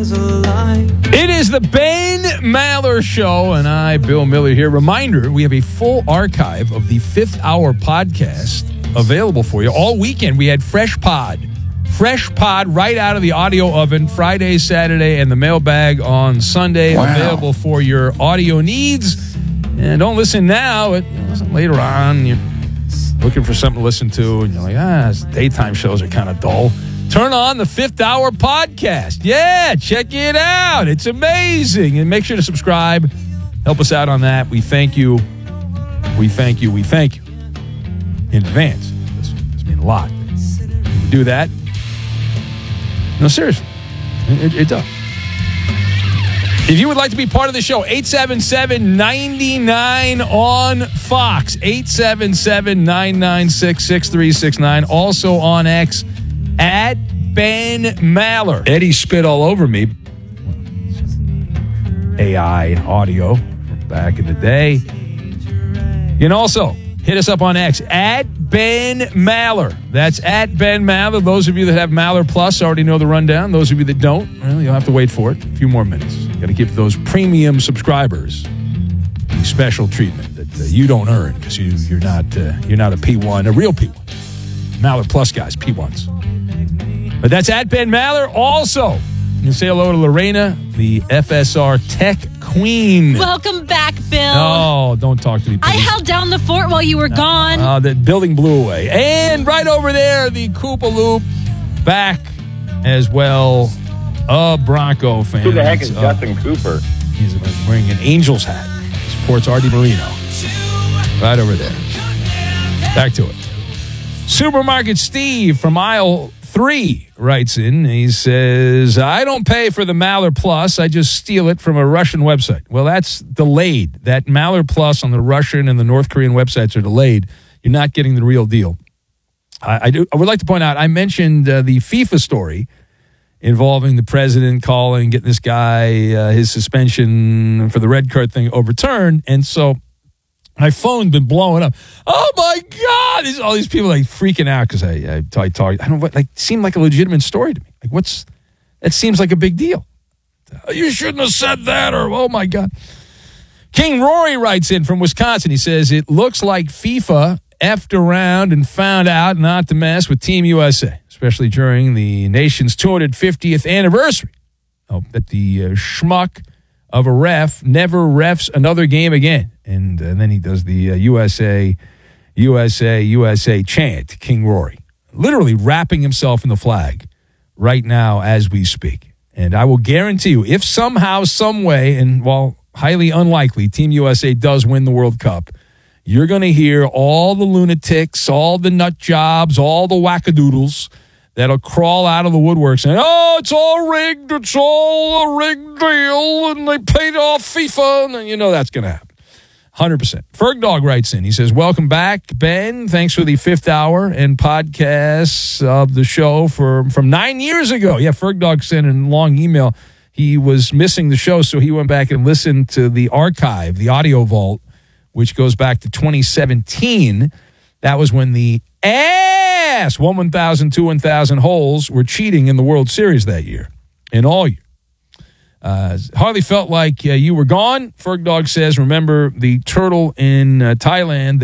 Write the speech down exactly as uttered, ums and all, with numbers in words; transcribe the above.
It is the Ben Maller Show, and I, Bill Miller, here. Reminder, we have a full archive of the Fifth Hour podcast available for you. All weekend, we had Fresh Pod. Fresh Pod right out of the audio oven, Friday, Saturday, and the mailbag on Sunday. Wow. Available for your audio needs. And don't listen now. It, you know, listen later on. You're looking for something to listen to, and you're like, ah, daytime shows are kind of dull. Turn on the Fifth Hour podcast. Yeah, check it out. It's amazing. And make sure to subscribe. Help us out on that. We thank you. We thank you. We thank you in advance. This, this means a lot. We do that. No, seriously. It, it does. If you would like to be part of the show, eight seven seven, nine nine on Fox. eight seven seven, nine nine six, six three six nine. Also on X. At Ben Maller. Eddie spit all over me. A I audio from back in the day. You can also hit us up on X at Ben Maller. That's at Ben Maller. Those of you that have Maller Plus already know the rundown. Those of you that don't, well, you'll have to wait for it. A few more minutes. Got to give those premium subscribers the special treatment that uh, you don't earn because you, you're not uh, you're not a P one, a real P one. Maller Plus guys, P ones. But that's at Ben Maller. Also, you can say hello to Lorena, the F S R Tech Queen. Welcome back, Bill. Oh, don't talk to me, please. I held down the fort while you were no, gone. Uh, the building blew away. And right over there, the Koopa Loop back as well. A Bronco fan. Who the heck is uh, Justin Cooper? He's wearing an Angels hat. Supports Artie Moreno. Right over there. Back to it. Supermarket Steve from aisle three writes in. He says, I don't pay for the Maller Plus. I just steal it from a Russian website. Well, that's delayed. That Maller Plus on the Russian and the North Korean websites are delayed. You're not getting the real deal. I, I, do, I would like to point out, I mentioned uh, the FIFA story involving the president calling, getting this guy, uh, his suspension for the red card thing overturned. And so my phone's been blowing up. Oh, my God. These, all these people like freaking out because I, I, I talked. I don't know what, like, seemed like a legitimate story to me. Like, what's, that seems like a big deal. You shouldn't have said that, or, oh, my God. King Rory writes in from Wisconsin. He says, it looks like FIFA effed around and found out not to mess with Team U S A, especially during the nation's two hundred fiftieth anniversary. Oh, that the uh, schmuck of a ref never refs another game again. And, uh, and then he does the uh, U S A, U S A, U S A chant, King Rory, literally wrapping himself in the flag right now as we speak. And I will guarantee you, if somehow, some way, and while highly unlikely, Team U S A does win the World Cup, you're going to hear all the lunatics, all the nut jobs, all the wackadoodles that'll crawl out of the woodwork saying, oh, it's all rigged, it's all a rigged deal, and they paid off FIFA, and then you know that's going to happen. one hundred percent. Ferg Dog writes in. He says, welcome back, Ben. Thanks for the fifth hour and podcasts of the show for, from nine years ago. Yeah, Ferg Dog sent a long email. He was missing the show, so he went back and listened to the archive, the audio vault, which goes back to twenty seventeen. That was when the ass one one thousand, two one thousand holes were cheating in the World Series that year, and all year. Uh, hardly felt like uh, you were gone. Ferg Dog says, remember the turtle in uh, Thailand